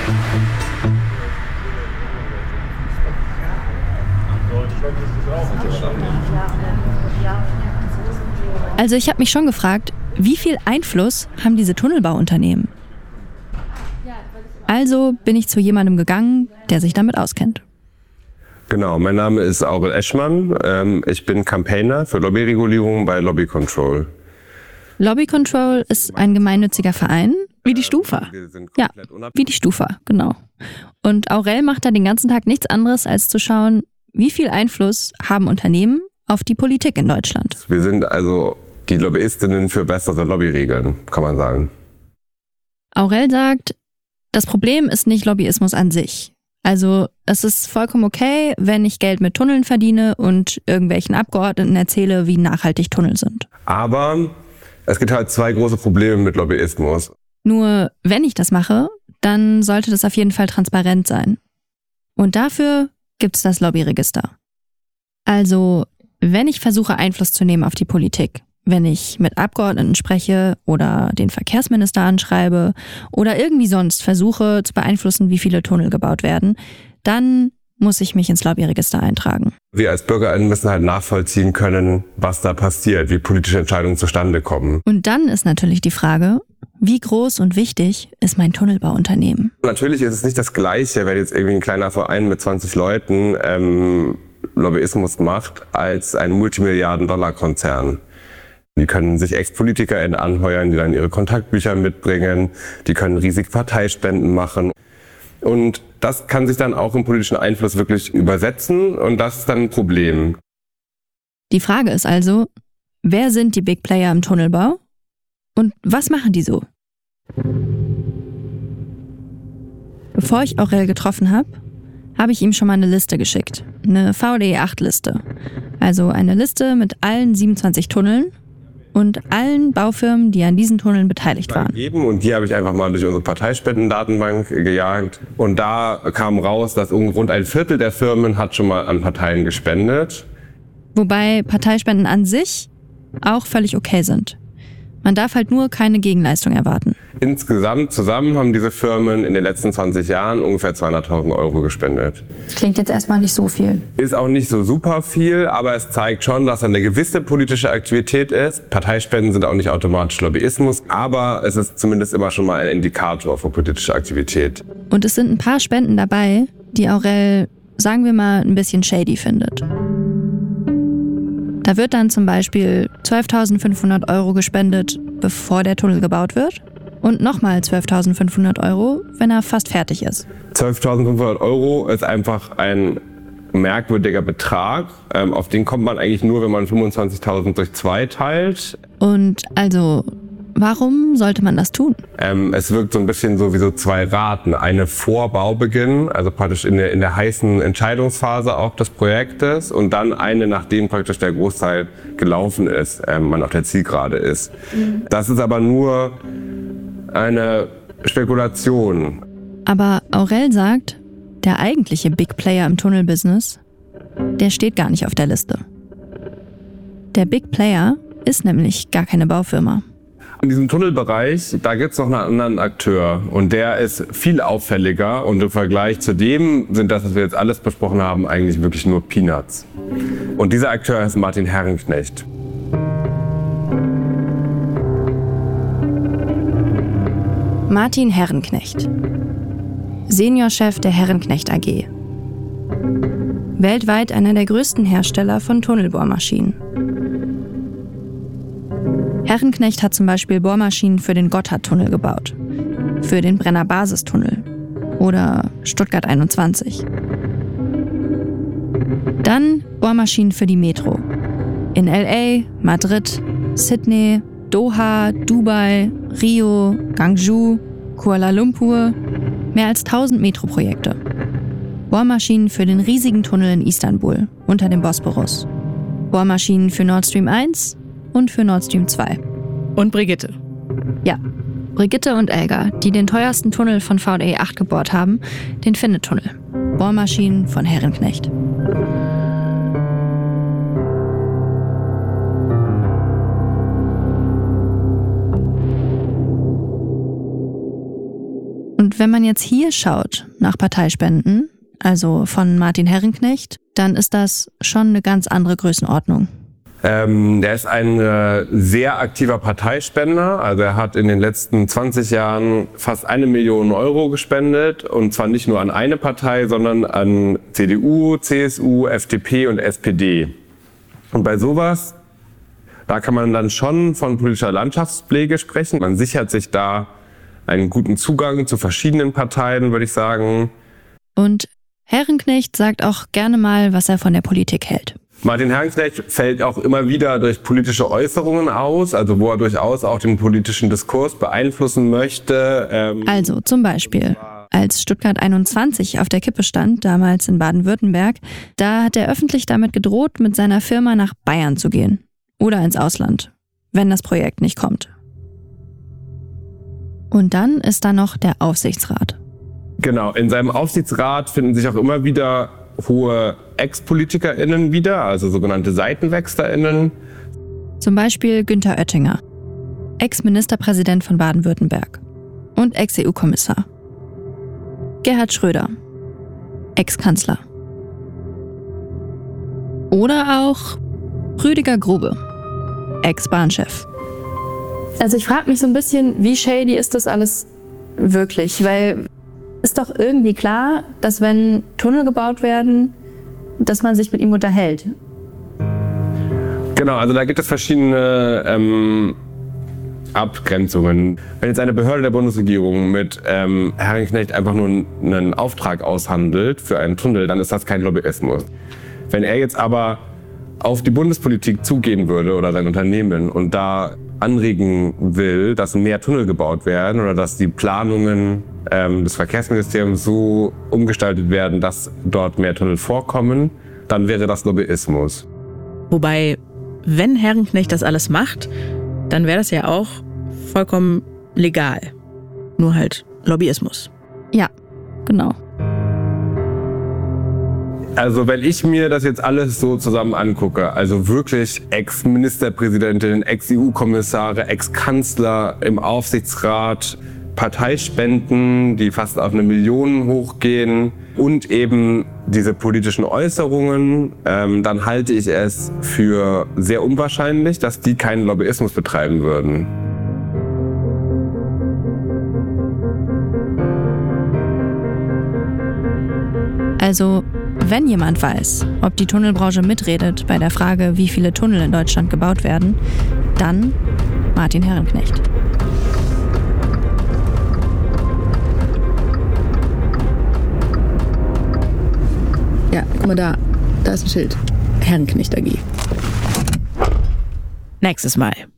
Also ich habe mich schon gefragt, wie viel Einfluss haben diese Tunnelbauunternehmen? Also bin ich zu jemandem gegangen, der sich damit auskennt. Genau, mein Name ist Aurel Eschmann. Ich bin Campaigner für Lobbyregulierung bei Lobby Control. Lobby Control ist ein gemeinnütziger Verein, wie die Stufa. Ja, wie die Stufa, genau. Und Aurel macht da den ganzen Tag nichts anderes, als zu schauen, wie viel Einfluss haben Unternehmen auf die Politik in Deutschland. Wir sind also die Lobbyistinnen für bessere Lobbyregeln, kann man sagen. Aurel sagt, das Problem ist nicht Lobbyismus an sich. Also es ist vollkommen okay, wenn ich Geld mit Tunneln verdiene und irgendwelchen Abgeordneten erzähle, wie nachhaltig Tunnel sind. Aber es gibt halt zwei große Probleme mit Lobbyismus. Nur wenn ich das mache, dann sollte das auf jeden Fall transparent sein. Und dafür gibt es das Lobbyregister. Also wenn ich versuche, Einfluss zu nehmen auf die Politik, wenn ich mit Abgeordneten spreche oder den Verkehrsminister anschreibe oder irgendwie sonst versuche zu beeinflussen, wie viele Tunnel gebaut werden, dann muss ich mich ins Lobbyregister eintragen. Wir als BürgerInnen müssen halt nachvollziehen können, was da passiert, wie politische Entscheidungen zustande kommen. Und dann ist natürlich die Frage, wie groß und wichtig ist mein Tunnelbauunternehmen? Natürlich ist es nicht das Gleiche, wenn jetzt irgendwie ein kleiner Verein mit 20 Leuten Lobbyismus macht, als ein Multimilliarden-Dollar-Konzern. Die können sich Ex-PolitikerInnen anheuern, die dann ihre Kontaktbücher mitbringen. Die können riesig Parteispenden machen. Und das kann sich dann auch im politischen Einfluss wirklich übersetzen. Und das ist dann ein Problem. Die Frage ist also, wer sind die Big Player im Tunnelbau? Und was machen die so? Bevor ich Aurel getroffen habe ich ihm schon mal eine Liste geschickt. Eine VDE8-Liste. Also eine Liste mit allen 27 Tunneln und allen Baufirmen, die an diesen Tunneln beteiligt waren. Und die habe ich einfach mal durch unsere Parteispendendatenbank gejagt. Und da kam raus, dass rund ein Viertel der Firmen hat schon mal an Parteien gespendet. Wobei Parteispenden an sich auch völlig okay sind. Man darf halt nur keine Gegenleistung erwarten. Insgesamt zusammen haben diese Firmen in den letzten 20 Jahren ungefähr 200.000 Euro gespendet. Das klingt jetzt erstmal nicht so viel. Ist auch nicht so super viel, aber es zeigt schon, dass eine gewisse politische Aktivität ist. Parteispenden sind auch nicht automatisch Lobbyismus, aber es ist zumindest immer schon mal ein Indikator für politische Aktivität. Und es sind ein paar Spenden dabei, die Aurel, sagen wir mal, ein bisschen shady findet. Da wird dann zum Beispiel 12.500 Euro gespendet, bevor der Tunnel gebaut wird. Und nochmal 12.500 Euro, wenn er fast fertig ist. 12.500 Euro ist einfach ein merkwürdiger Betrag. Auf den kommt man eigentlich nur, wenn man 25.000 durch 2 teilt. Und also, warum sollte man das tun? Es wirkt so ein bisschen so wie so 2 Raten. Eine vor Baubeginn, also praktisch in der heißen Entscheidungsphase auch des Projektes, und dann eine, nachdem praktisch der Großteil gelaufen ist, man auf der Zielgerade ist. Das ist aber nur eine Spekulation. Aber Aurel sagt, der eigentliche Big Player im Tunnelbusiness, der steht gar nicht auf der Liste. Der Big Player ist nämlich gar keine Baufirma. In diesem Tunnelbereich, da gibt es noch einen anderen Akteur und der ist viel auffälliger, und im Vergleich zu dem sind das, was wir jetzt alles besprochen haben, eigentlich wirklich nur Peanuts. Und dieser Akteur ist Martin Herrenknecht. Martin Herrenknecht, Seniorchef der Herrenknecht AG. Weltweit einer der größten Hersteller von Tunnelbohrmaschinen. Herrenknecht hat zum Beispiel Bohrmaschinen für den Gotthardtunnel gebaut, für den Brenner Basistunnel oder Stuttgart 21. Dann Bohrmaschinen für die Metro. In LA, Madrid, Sydney, Doha, Dubai, Rio, Gwangju, Kuala Lumpur, mehr als 1000 Metroprojekte. Bohrmaschinen für den riesigen Tunnel in Istanbul unter dem Bosporus. Bohrmaschinen für Nord Stream 1 und für Nord Stream 2. Und Brigitte. Ja, Brigitte und Elga, die den teuersten Tunnel von VDE 8 gebohrt haben, den Finne-Tunnel. Bohrmaschinen von Herrenknecht. Und Und wenn man jetzt hier schaut nach Parteispenden, also von Martin Herrenknecht, dann ist das schon eine ganz andere Größenordnung. Der ist ein sehr aktiver Parteispender. Also er hat in den letzten 20 Jahren fast 1 Million Euro gespendet. Und zwar nicht nur an eine Partei, sondern an CDU, CSU, FDP und SPD. Und bei sowas, da kann man dann schon von politischer Landschaftspflege sprechen. Man sichert sich da einen guten Zugang zu verschiedenen Parteien, würde ich sagen. Und Herrenknecht sagt auch gerne mal, was er von der Politik hält. Martin Herrenknecht fällt auch immer wieder durch politische Äußerungen aus, also wo er durchaus auch den politischen Diskurs beeinflussen möchte. Also zum Beispiel, als Stuttgart 21 auf der Kippe stand, damals in Baden-Württemberg, da hat er öffentlich damit gedroht, mit seiner Firma nach Bayern zu gehen. Oder ins Ausland, wenn das Projekt nicht kommt. Und dann ist da noch der Aufsichtsrat. Genau, in seinem Aufsichtsrat finden sich auch immer wieder hohe Ex-PolitikerInnen wieder, also sogenannte SeitenwechslerInnen. Zum Beispiel Günther Oettinger, Ex-Ministerpräsident von Baden-Württemberg und Ex-EU-Kommissar. Gerhard Schröder, Ex-Kanzler. Oder auch Rüdiger Grube, Ex-Bahnchef. Also ich frage mich so ein bisschen, wie shady ist das alles wirklich? Weil ist doch irgendwie klar, dass wenn Tunnel gebaut werden, dass man sich mit ihm unterhält. Genau, also da gibt es verschiedene Abgrenzungen. Wenn jetzt eine Behörde der Bundesregierung mit Herrenknecht einfach nur einen Auftrag aushandelt für einen Tunnel, dann ist das kein Lobbyismus. Wenn er jetzt aber auf die Bundespolitik zugehen würde oder sein Unternehmen und da anregen will, dass mehr Tunnel gebaut werden oder dass die Planungen des Verkehrsministeriums so umgestaltet werden, dass dort mehr Tunnel vorkommen, dann wäre das Lobbyismus. Wobei, wenn Herrenknecht das alles macht, dann wäre das ja auch vollkommen legal. Nur halt Lobbyismus. Ja, genau. Also wenn ich mir das jetzt alles so zusammen angucke, also wirklich Ex-Ministerpräsidentin, Ex-EU-Kommissare, Ex-Kanzler im Aufsichtsrat, Parteispenden, die fast auf 1 Million hochgehen und eben diese politischen Äußerungen, dann halte ich es für sehr unwahrscheinlich, dass die keinen Lobbyismus betreiben würden. Also, wenn jemand weiß, ob die Tunnelbranche mitredet bei der Frage, wie viele Tunnel in Deutschland gebaut werden, dann Martin Herrenknecht. Ja, guck mal da ist ein Schild. Herrenknecht AG. Nächstes Mal.